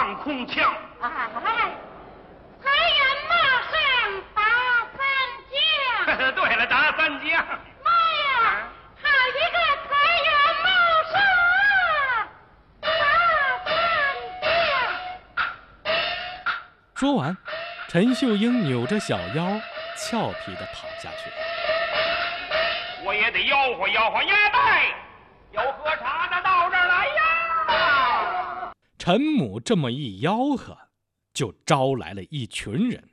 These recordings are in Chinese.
放空枪。 哎，财源马上打三将。 对了，打三将。 妈呀，好一个财源茂盛，打三将！ 说完，陈秀英扭着小腰，俏皮地跑下去了。 我也得吆喝吆喝牙袋，有喝茶的到这儿来呀！ 陈母这么一吆喝，就招来了一群人。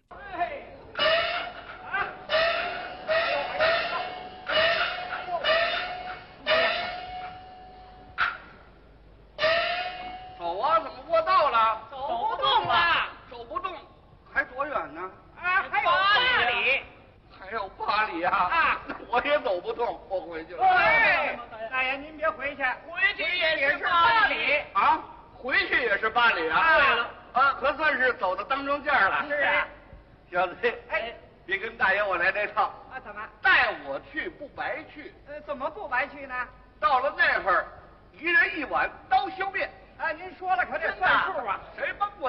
走啊，怎么卧道了？ 走不动了， 走不动，还多远呢？ 啊，还有8里。 还有8里啊！ 啊， 那我也走不动，我回去了。 哎，大爷您别回去，回去也是8里啊，回去也是8里啊！ 对了， 啊，可算是走到当中间了。 是啊， 小子， 哎， 别跟大爷我来这套啊，怎么？ 带我去不白去。 怎么不白去呢？ 到了那会儿，1人1碗刀削面。 啊，您说了可得算数啊。 谁帮我